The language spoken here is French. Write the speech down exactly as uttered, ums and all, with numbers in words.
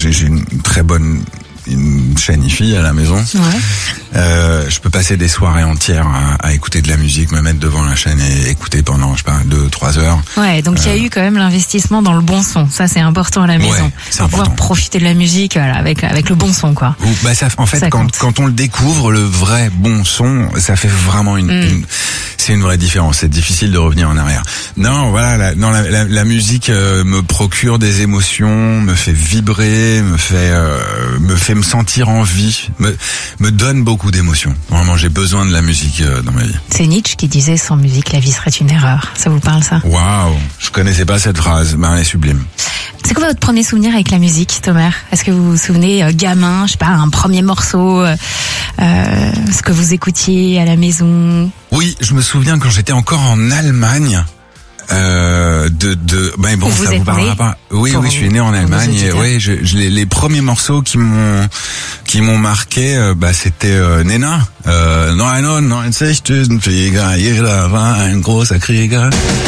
j'ai, j'ai une très bonne une chaîne hi-fi à la maison. Ouais. Euh, je peux passer des soirées entières à, à écouter de la musique, me mettre devant la chaîne et écouter pendant, je sais pas, deux, trois heures. Ouais, donc il euh... y a eu quand même l'investissement dans le bon son. Ça, c'est important à la maison. Ouais, c'est pour important. Pouvoir profiter de la musique, voilà, avec avec le bon son, quoi. Ou, bah ça, en fait, ça quand quand on le découvre, le vrai bon son, ça fait vraiment une, mm. une c'est une vraie différence. C'est difficile de revenir en arrière. Non, voilà, la, non, la, la, la musique euh, me procure des émotions, me fait vibrer, me fait euh, me fait me sentir en vie, me, me donne beaucoup d'émotions. Vraiment, j'ai besoin de la musique euh, dans ma vie. C'est Nietzsche qui disait « Sans musique, la vie serait une erreur ». Ça vous parle, ça? Waouh, je connaissais pas cette phrase, mais elle est sublime. C'est quoi votre premier souvenir avec la musique, Thomas? Est-ce que vous vous souvenez, euh, gamin, je sais pas, un premier morceau, euh, euh, ce que vous écoutiez à la maison? Oui, je me souviens quand j'étais encore en Allemagne. Euh, de de ben bon, vous ça vous parlera pas. Oui oui, je suis né en Allemagne et oui, je, je les, les premiers morceaux qui m'ont qui m'ont marqué euh, bah c'était euh, Nena euh neunundneunzig Flieger, jeder war ein großer Krieger.